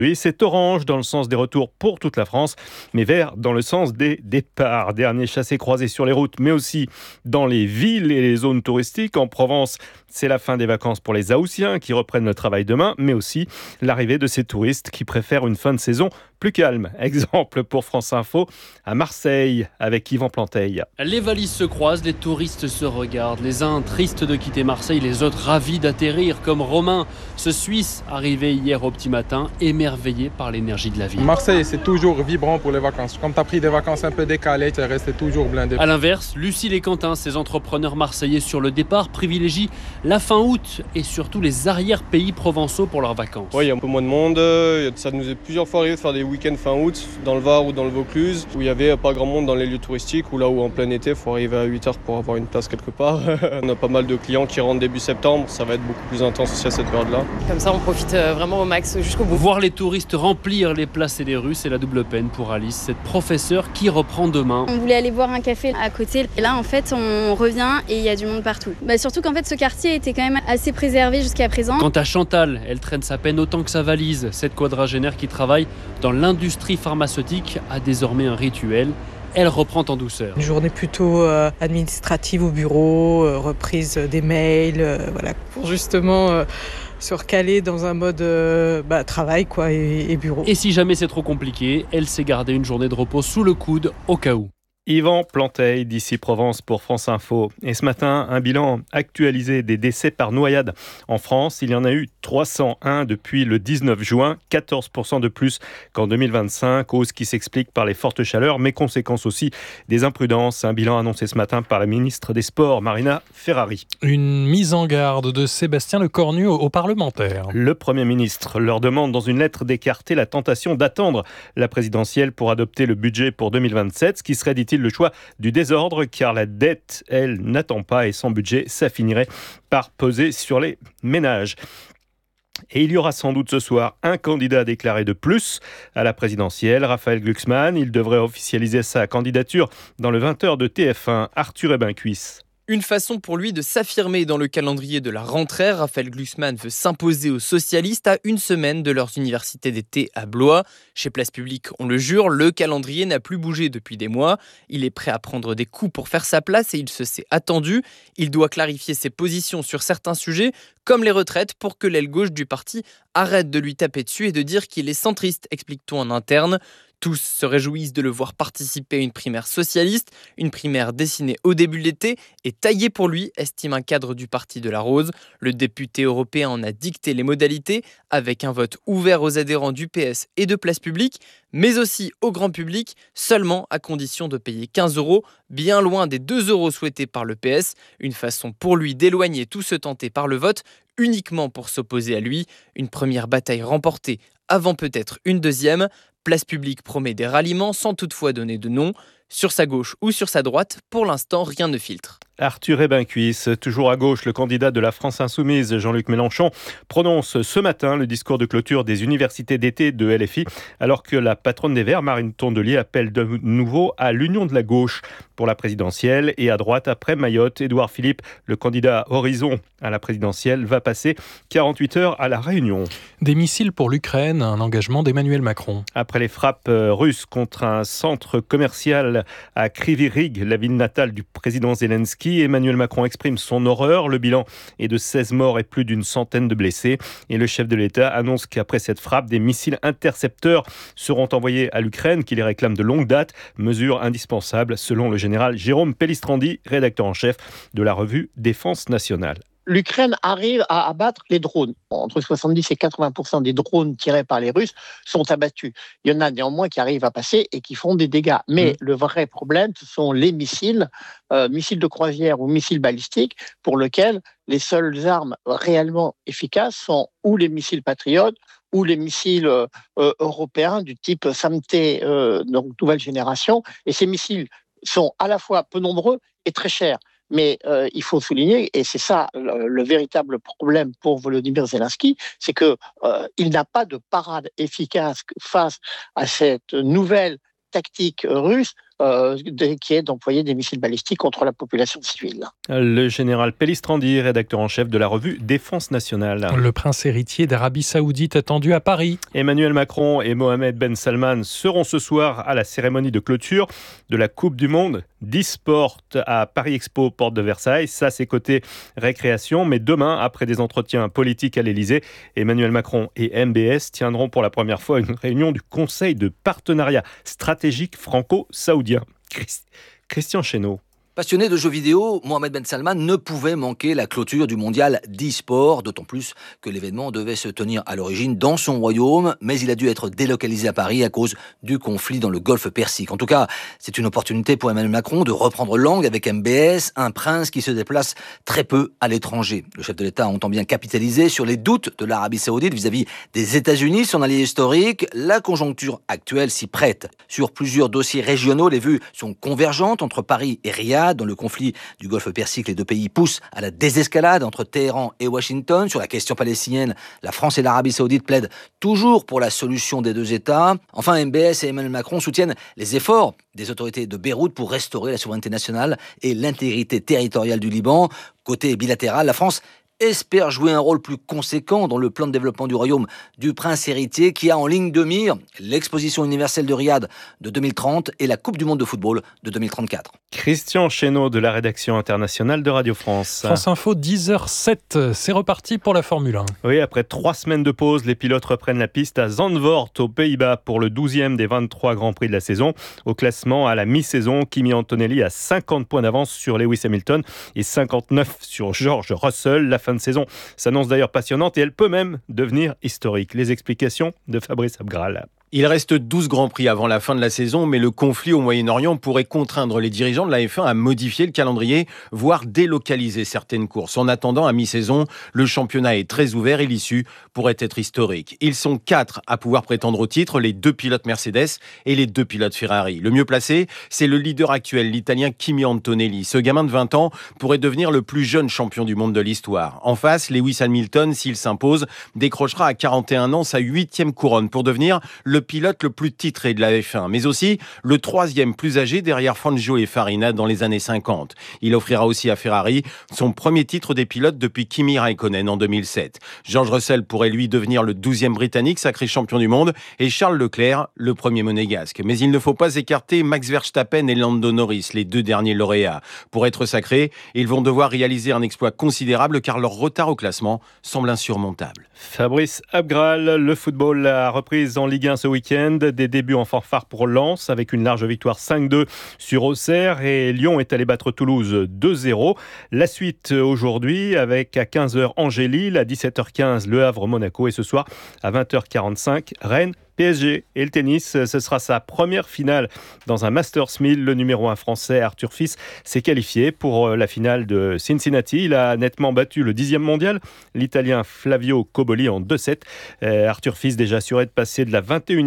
Oui, c'est orange dans le sens des retours pour toute la France, mais vert dans le sens des départs. Dernier chassé-croisé sur les routes, mais aussi dans les villes et les zones touristiques. En Provence, c'est la fin des vacances pour les Haussiens qui reprennent le travail demain, mais aussi l'arrivée de ces touristes qui préfèrent une fin de saison plus calme. Exemple pour France Info à Marseille avec Yvan Planteil. Les valises se croisent, les touristes se regardent. Les uns tristes de quitter Marseille, les autres ravis d'atterrir, comme Romain, ce Suisse arrivé hier au petit matin, émerveillé par l'énergie de la ville. Marseille, c'est toujours vibrant pour les vacances. Comme tu as pris des vacances un peu décalées, tu es resté toujours blindé. A l'inverse, Lucille et Quentin, ces entrepreneurs marseillais sur le départ, privilégient la fin août et surtout les arrière-pays provençaux pour leurs vacances. Oui, il y a un peu moins de monde. Ça nous est plusieurs fois arrivé de faire des week-ends fin août dans le Var ou dans le Vaucluse où il n'y avait pas grand monde dans les lieux touristiques ou là où en plein été, il faut arriver à 8h pour avoir une place quelque part. On a pas mal de clients qui rentrent début septembre. Ça va être beaucoup plus intense aussi à cette période-là. Comme ça, on profite vraiment au max jusqu'au bout. Voir les touristes remplir les places et les rues, c'est la double peine pour Alice, cette professeure qui reprend demain. On voulait aller boire un café à côté. Et là, en fait, on revient et il y a du monde partout. Surtout qu'en fait, ce quartier était quand même assez préservé jusqu'à présent. Quant à Chantal, elle traîne sa peine autant que sa valise. Cette quadragénaire qui travaille dans l'industrie pharmaceutique a désormais un rituel. Elle reprend en douceur. Une journée plutôt administrative au bureau, reprise des mails, pour justement se recaler dans un mode travail et bureau. Et si jamais c'est trop compliqué, elle s'est gardée une journée de repos sous le coude au cas où. Yvan Planteil d'ici Provence pour France Info. Et ce matin, un bilan actualisé des décès par noyade en France. Il y en a eu 301 depuis le 19 juin, 14% de plus qu'en 2025, cause qui s'explique par les fortes chaleurs, mais conséquence aussi des imprudences. Un bilan annoncé ce matin par la ministre des Sports, Marina Ferrari. Une mise en garde de Sébastien Lecornu aux parlementaires. Le Premier ministre leur demande dans une lettre d'écarter la tentation d'attendre la présidentielle pour adopter le budget pour 2027, ce qui serait, dit-il, le choix du désordre, car la dette, elle, n'attend pas et son budget, ça finirait par peser sur les ménages. Et il y aura sans doute ce soir un candidat déclaré de plus à la présidentielle, Raphaël Glucksmann. Il devrait officialiser sa candidature dans le 20h de TF1, Arthur Ebincuis. Une façon pour lui de s'affirmer dans le calendrier de la rentrée. Raphaël Glucksmann veut s'imposer aux socialistes à une semaine de leurs universités d'été à Blois. Chez Place Publique, on le jure, le calendrier n'a plus bougé depuis des mois. Il est prêt à prendre des coups pour faire sa place et il se sait attendu. Il doit clarifier ses positions sur certains sujets, comme les retraites, pour que l'aile gauche du parti arrête de lui taper dessus et de dire qu'il est centriste, explique-t-on en interne. Tous se réjouissent de le voir participer à une primaire socialiste, une primaire dessinée au début de l'été et taillée pour lui, estime un cadre du Parti de la Rose. Le député européen en a dicté les modalités avec un vote ouvert aux adhérents du PS et de Place Publique, mais aussi au grand public, seulement à condition de payer 15 €, bien loin des 2 € souhaités par le PS. Une façon pour lui d'éloigner tout ce tenté par le vote, uniquement pour s'opposer à lui. Une première bataille remportée avant peut-être une deuxième. Place Publique promet des ralliements sans toutefois donner de nom. Sur sa gauche ou sur sa droite, pour l'instant, rien ne filtre. Arthur Ebincuis, toujours à gauche, le candidat de la France Insoumise, Jean-Luc Mélenchon, prononce ce matin le discours de clôture des universités d'été de LFI, alors que la patronne des Verts, Marine Tondelier, appelle de nouveau à l'union de la gauche pour la présidentielle. Et à droite, après Mayotte, Édouard Philippe, le candidat Horizon à la présidentielle, va passer 48 heures à La Réunion. Des missiles pour l'Ukraine, un engagement d'Emmanuel Macron. Après les frappes russes contre un centre commercial à Kryvyi Rih, la ville natale du président Zelensky, Emmanuel Macron exprime son horreur. Le bilan est de 16 morts et plus d'une centaine de blessés. Et le chef de l'État annonce qu'après cette frappe, des missiles intercepteurs seront envoyés à l'Ukraine, qui les réclame de longue date. Mesure indispensable, selon le général Jérôme Pellistrandi, rédacteur en chef de la revue Défense nationale. L'Ukraine arrive à abattre les drones. Entre 70 et 80% des drones tirés par les Russes sont abattus. Il y en a néanmoins qui arrivent à passer et qui font des dégâts. Mais le vrai problème, ce sont les missiles, missiles de croisière ou missiles balistiques, pour lesquels les seules armes réellement efficaces sont ou les missiles Patriot ou les missiles européens du type SAMT, donc nouvelle génération. Et ces missiles sont à la fois peu nombreux et très chers. Mais il faut souligner, et c'est ça le véritable problème pour Volodymyr Zelensky, c'est qu'il n'a pas de parade efficace face à cette nouvelle tactique russe qui est d'employer des missiles balistiques contre la population civile. Le général Pellistrandi, rédacteur en chef de la revue Défense nationale. Le prince héritier d'Arabie Saoudite attendu à Paris. Emmanuel Macron et Mohamed Ben Salman seront ce soir à la cérémonie de clôture de la Coupe du Monde d'e-sport à Paris Expo, porte de Versailles. Ça, c'est côté récréation. Mais demain, après des entretiens politiques à l'Elysée, Emmanuel Macron et MBS tiendront pour la première fois une réunion du Conseil de partenariat stratégique franco-saoudien. Christian Chesneau. Passionné de jeux vidéo, Mohamed Ben Salman ne pouvait manquer la clôture du mondial d'e-sport, d'autant plus que l'événement devait se tenir à l'origine dans son royaume, mais il a dû être délocalisé à Paris à cause du conflit dans le golfe Persique. En tout cas, c'est une opportunité pour Emmanuel Macron de reprendre langue avec MBS, un prince qui se déplace très peu à l'étranger. Le chef de l'État entend bien capitaliser sur les doutes de l'Arabie Saoudite vis-à-vis des États-Unis, son allié historique. La conjoncture actuelle s'y prête. Sur plusieurs dossiers régionaux, les vues sont convergentes entre Paris et Riyad. Dans le conflit du golfe Persique, les deux pays poussent à la désescalade entre Téhéran et Washington. Sur la question palestinienne, la France et l'Arabie Saoudite plaident toujours pour la solution des deux États. Enfin, MBS et Emmanuel Macron soutiennent les efforts des autorités de Beyrouth pour restaurer la souveraineté nationale et l'intégrité territoriale du Liban. Côté bilatéral, la France espère jouer un rôle plus conséquent dans le plan de développement du royaume du prince héritier qui a en ligne de mire l'exposition universelle de Riyad de 2030 et la Coupe du monde de football de 2034. Christian Chesneau de la rédaction internationale de Radio France. France Info, 10h07, c'est reparti pour la Formule 1. Oui, après 3 semaines de pause, les pilotes reprennent la piste à Zandvoort, aux Pays-Bas, pour le 12e des 23 Grands Prix de la saison. Au classement, à la mi-saison, Kimi Antonelli a 50 points d'avance sur Lewis Hamilton et 59 sur George Russell. La fin de saison s'annonce d'ailleurs passionnante et elle peut même devenir historique. Les explications de Fabrice Abgral. Il reste 12 Grands Prix avant la fin de la saison, mais le conflit au Moyen-Orient pourrait contraindre les dirigeants de la F1 à modifier le calendrier, voire délocaliser certaines courses. En attendant, à mi-saison, le championnat est très ouvert et l'issue pourrait être historique. Ils sont 4 à pouvoir prétendre au titre, les 2 pilotes Mercedes et les 2 pilotes Ferrari. Le mieux placé, c'est le leader actuel, l'Italien Kimi Antonelli. Ce gamin de 20 ans pourrait devenir le plus jeune champion du monde de l'histoire. En face, Lewis Hamilton, s'il s'impose, décrochera à 41 ans sa 8e couronne pour devenir le pilote le plus titré de la F1, mais aussi le 3e plus âgé derrière Fangio et Farina dans les années 50. Il offrira aussi à Ferrari son premier titre des pilotes depuis Kimi Raikkonen en 2007. George Russell pourrait lui devenir le 12e britannique sacré champion du monde et Charles Leclerc le premier monégasque. Mais il ne faut pas écarter Max Verstappen et Lando Norris, les 2 derniers lauréats. Pour être sacrés, ils vont devoir réaliser un exploit considérable car leur retard au classement semble insurmontable. Fabrice Abgral, le football a reprise en Ligue 1 ce week-end. Des débuts en fanfare pour Lens avec une large victoire 5-2 sur Auxerre et Lyon est allé battre Toulouse 2-0. La suite aujourd'hui avec à 15h Angers-Lille, à 17h15 Le Havre-Monaco et ce soir à 20h45 Rennes. PSG et le tennis, ce sera sa première finale dans un Masters 1000. Le numéro 1 français Arthur Fils s'est qualifié pour la finale de Cincinnati. Il a nettement battu le 10e mondial, l'Italien Flavio Cobolli en 2-7. Arthur Fils déjà assuré de passer de la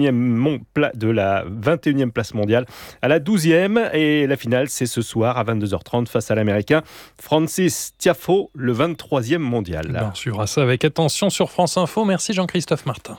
21e place mondiale à la 12e. Et la finale, c'est ce soir à 22h30 face à l'Américain Francis Tiafoe, le 23e mondial. On suivra ça avec attention sur France Info. Merci Jean-Christophe Martin.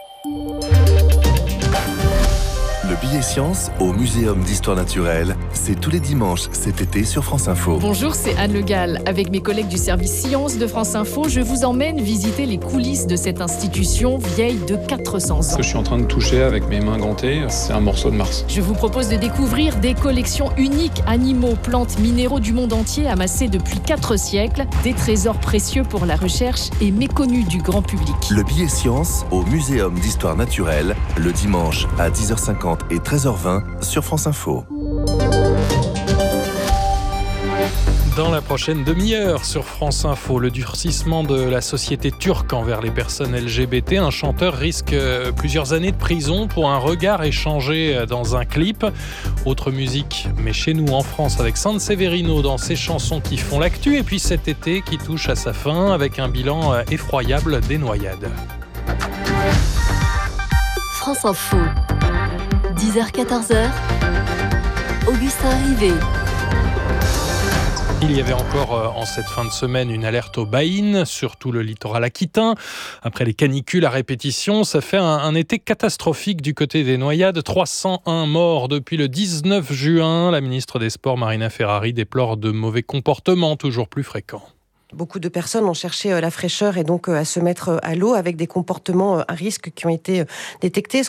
Le billet science au Muséum d'Histoire Naturelle, c'est tous les dimanches cet été sur France Info. Bonjour, c'est Anne Le Gall. Avec mes collègues du service sciences de France Info, je vous emmène visiter les coulisses de cette institution vieille de 400 ans. Ce que je suis en train de toucher avec mes mains gantées, c'est un morceau de Mars. Je vous propose de découvrir des collections uniques, animaux, plantes, minéraux du monde entier amassés depuis 4 siècles, des trésors précieux pour la recherche et méconnus du grand public. Le billet science au Muséum d'Histoire Naturelle, le dimanche à 10h50 et 13h20 sur France Info. Dans la prochaine demi-heure sur France Info, le durcissement de la société turque envers les personnes LGBT. Un chanteur risque plusieurs années de prison pour un regard échangé dans un clip. Autre musique, mais chez nous en France, avec Sanseverino dans ses chansons qui font l'actu. Et puis cet été qui touche à sa fin avec un bilan effroyable des noyades. France Info, 10h-14h, Augustin Rivet. Il y avait encore en cette fin de semaine une alerte aux baïnes, surtout le littoral aquitain. Après les canicules à répétition, ça fait un été catastrophique du côté des noyades. 301 morts depuis le 19 juin. La ministre des Sports, Marina Ferrari, déplore de mauvais comportements toujours plus fréquents. Beaucoup de personnes ont cherché la fraîcheur et donc à se mettre à l'eau avec des comportements à risque qui ont été détectés.